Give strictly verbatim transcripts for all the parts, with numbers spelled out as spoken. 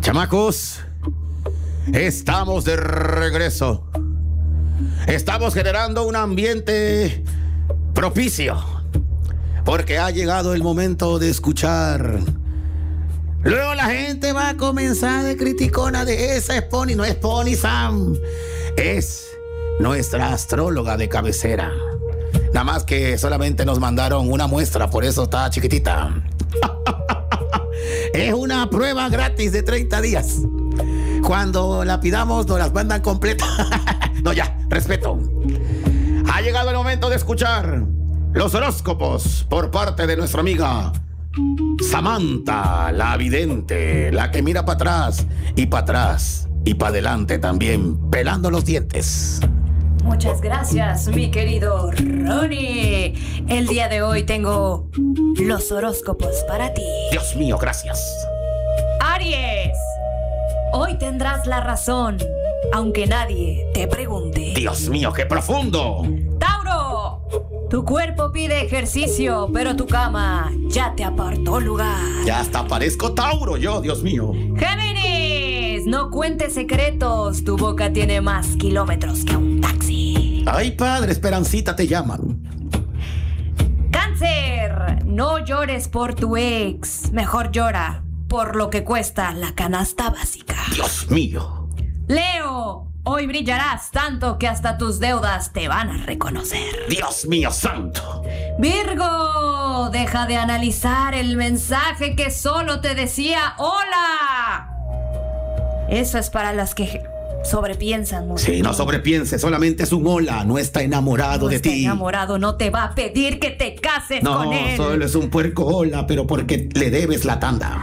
Chamacos, estamos de regreso. Estamos generando un ambiente propicio, porque ha llegado el momento de escuchar. Luego la gente va a comenzar de criticona de esa es Pony. No es Pony Sam, es nuestra astróloga de cabecera. Nada más que solamente nos mandaron una muestra, por eso está chiquitita. Es una prueba gratis de treinta días. Cuando la pidamos nos las mandan completa. No, ya, respeto. Ha llegado el momento de escuchar los horóscopos por parte de nuestra amiga Samantha, la vidente, la que mira para atrás y para atrás y para adelante también, pelando los dientes. Muchas gracias, mi querido Ronnie. El día de hoy tengo los horóscopos para ti. Dios mío, gracias. Aries, hoy tendrás la razón, aunque nadie te pregunte. Dios mío, qué profundo. Tauro, tu cuerpo pide ejercicio, pero tu cama ya te apartó lugar. Ya hasta parezco Tauro yo, Dios mío. Géminis, no cuentes secretos, tu boca tiene más kilómetros que un taxi. Ay, padre, Esperancita te llaman. Cáncer, no llores por tu ex, mejor llora por lo que cuesta la canasta básica. Dios mío. Leo, hoy brillarás tanto que hasta tus deudas te van a reconocer. Dios mío santo. Virgo, deja de analizar el mensaje que solo te decía hola. Eso es para las que sobrepiensan mucho. Sí, no sobrepiense, solamente es un hola, no está enamorado no de está ti. enamorado, no te va a pedir que te cases no, con él. No, solo es un puerco hola, pero porque le debes la tanda.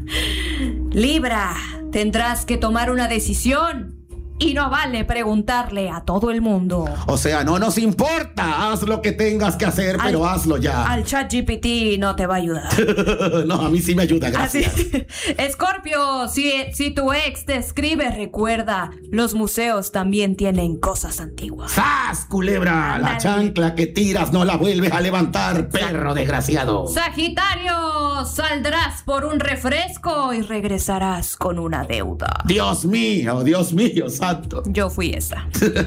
Libra, tendrás que tomar una decisión y no vale preguntarle a todo el mundo. O sea, no nos importa, haz lo que tengas que hacer, al, pero hazlo ya. Al ChatGPT no te va a ayudar. No, a mí sí me ayuda, gracias. Escorpio, si, si tu ex te escribe, recuerda, los museos también tienen cosas antiguas. ¡Sas, culebra! Ándale. La chancla que tiras no la vuelves a levantar, perro desgraciado. Sagitario, saldrás por un refresco y regresarás con una deuda. Dios mío, Dios mío, santo. Yo fui esa.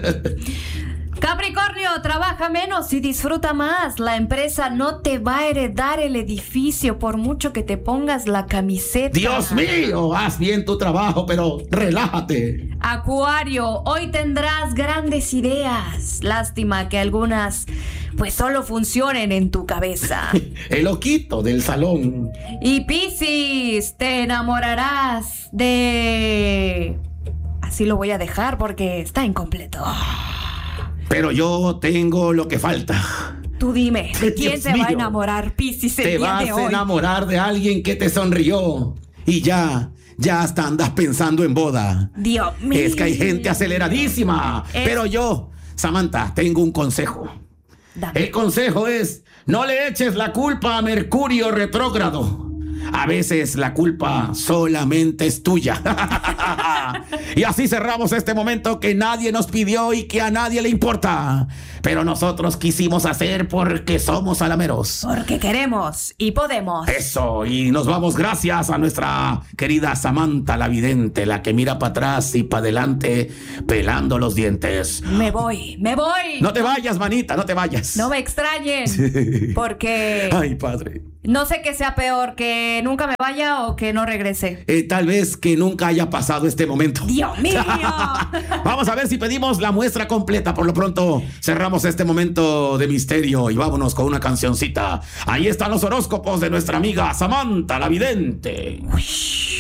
Capricornio, trabaja menos y disfruta más. La empresa no te va a heredar el edificio por mucho que te pongas la camiseta. Dios mío, haz bien tu trabajo, pero relájate. Acuario, hoy tendrás grandes ideas. Lástima que algunas pues solo funcionen en tu cabeza. El loquito del salón. Y Piscis, te enamorarás de... Así lo voy a dejar porque está incompleto. Pero yo tengo lo que falta. Tú dime, ¿de quién Dios se mío. va a enamorar Piscis el Te día vas de a hoy? enamorar de alguien que te sonrió. Y ya, ya hasta andas pensando en boda. Dios mío. Es que hay gente aceleradísima. Es... Pero yo, Samantha, tengo un consejo. Dame. El consejo es, no le eches la culpa a Mercurio retrógrado. A veces la culpa solamente es tuya. Y así cerramos este momento que nadie nos pidió y que a nadie le importa. Pero nosotros quisimos hacer porque somos alameros. Porque queremos y podemos. Eso, y nos vamos gracias a nuestra querida Samantha la vidente, la que mira para atrás y para adelante pelando los dientes. Me voy, me voy. No te vayas, manita, no te vayas. No me extrañen. Sí. Porque... Ay, padre. No sé qué sea peor, que nunca me vaya o que no regrese. Eh, tal vez que nunca haya pasado este momento. ¡Dios mío! Vamos a ver si pedimos la muestra completa. Por lo pronto, cerramos este momento de misterio y vámonos con una cancioncita. Ahí están los horóscopos de nuestra amiga Samantha la vidente. Uy.